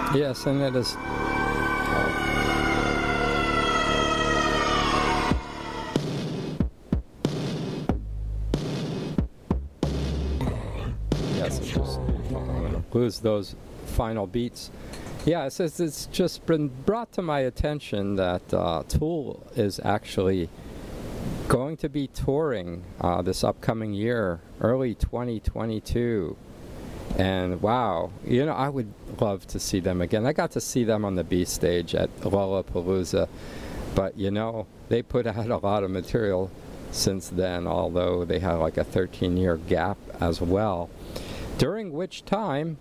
Yes, and it is. Yes, it's just, I'm going to lose those final beats. Yeah, it's just been brought to my attention that Tool is actually going to be touring this upcoming year, early 2022. And wow, you know, I would love to see them again. I got to see them on the B stage at Lollapalooza, but you know, they put out a lot of material since then, although they had like a 13-year gap as well, during which time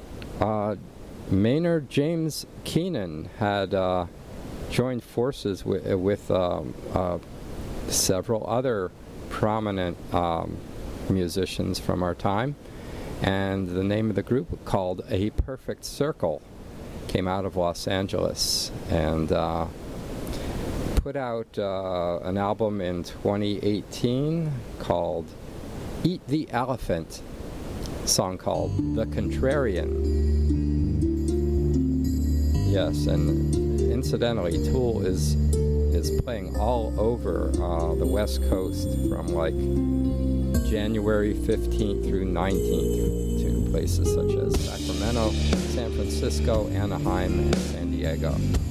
Maynard James Keenan had joined forces with several other prominent musicians from our time, and the name of the group, called A Perfect Circle, came out of Los Angeles and put out an album in 2018 called Eat the Elephant, a song called The Contrarian. Yes, and incidentally, Tool is playing all over the West Coast from like January 15th through 19th to places such as Sacramento, San Francisco, Anaheim, and San Diego.